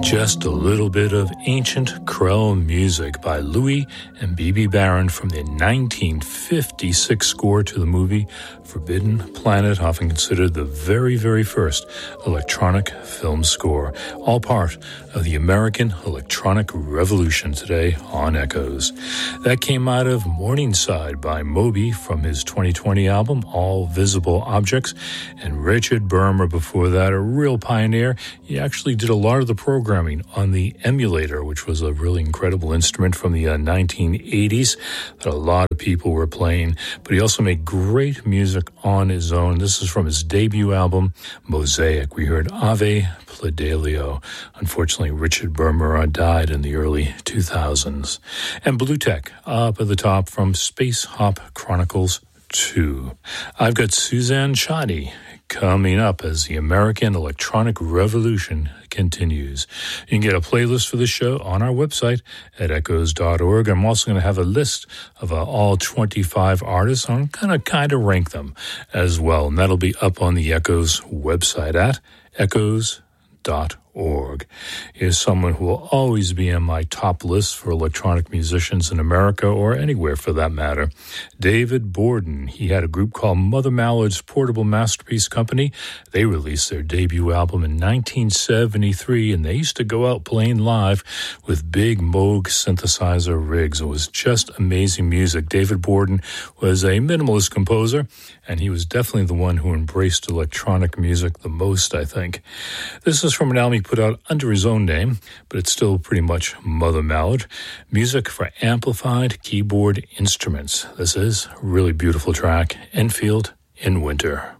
Just a little bit of ancient Creole music by Louis and Bibi Baron from the 1956 score to the movie Forbidden Planet, often considered the very, very first electronic film score, all part of the American electronic revolution today on Echoes. That came out of Morningside by Moby from his 2020 album, All Visible Objects, and Richard Bermer before that, a real pioneer. He actually did a lot of the programming on the emulator, which was a really incredible instrument from the 1980s that a lot of people were playing, but he also made great music on his own. This is from his debut album, Mosaic. We heard Ave Pledelio. Unfortunately, Richard Bermer died in the early 2000s. And Blue Tech up at the top from Space Hop Chronicles 2. I've got Suzanne Chadi coming up as the American electronic revolution continues. You can get a playlist for the show on our website at echoes.org. I'm also going to have a list of all 25 artists. I'm going to kind of rank them as well, and that'll be up on the Echoes website at echoes.org. Is someone who will always be on my top list for electronic musicians in America or anywhere for that matter. David Borden. He had a group called Mother Mallard's Portable Masterpiece Company. They released their debut album in 1973, and they used to go out playing live with big Moog synthesizer rigs. It was just amazing music. David Borden was a minimalist composer, and he was definitely the one who embraced electronic music the most, I think. This is from an album he put out under his own name, but it's still pretty much Mother Mallard. Music for amplified keyboard instruments. This is a really beautiful track, Enfield in Winter.